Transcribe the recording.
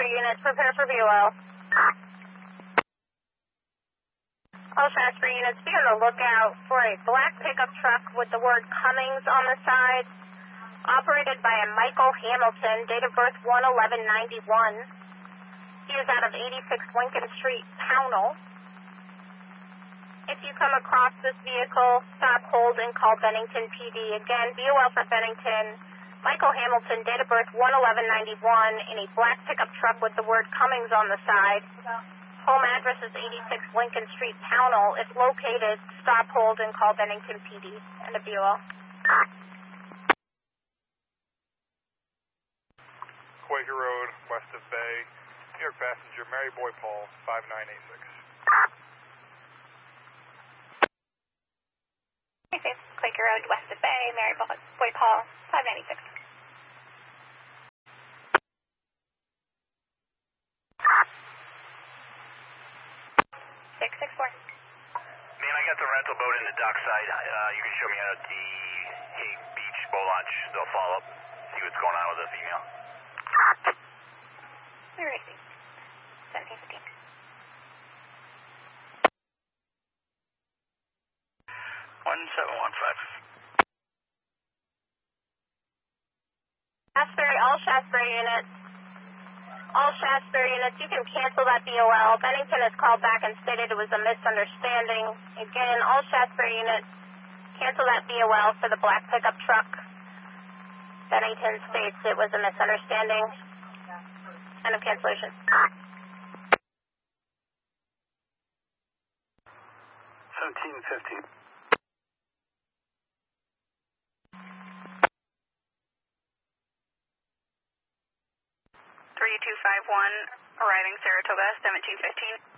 units, prepare for VOL. All Shasbury units, be on the lookout for a black pickup truck with the word Cummings on the side, operated by a Michael Hamilton, date of birth 1/11/91. He is out of 86 Lincoln Street, Pownell. If you come across this vehicle, stop, hold, and call Bennington PD. Again, VOL for Bennington. Michael Hamilton, date of birth 1/11/91, in a black pickup truck with the word Cummings on the side. Home address is 86 Lincoln Street, Pownell. If located, stop, hold, and call Bennington PD. And a VOL. Quaker Road, west of Bay. New York passenger, Mary Boy Paul, 5986. Quaker Road, west of Bay, Mary Boy Paul, 596. Man, I got the rental boat in the dockside. You can show me out at the Hay Beach boat launch. They'll follow up, see what's going on with the female. We're racing. 1715. All Shasbury units, you can cancel that VOL. Bennington has called back and stated it was a misunderstanding. Again, all Shasbury units, cancel that VOL for the black pickup truck. Bennington states it was a misunderstanding. End of cancellation. 1715. Arriving Saratoga, 1715.